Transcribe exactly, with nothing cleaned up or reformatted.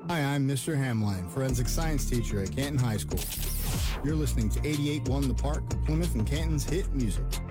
Hi, I'm Mister Hamline, forensic science teacher at Canton High School. You're listening to eighty-eight point one The Park, Plymouth and Canton's hit music.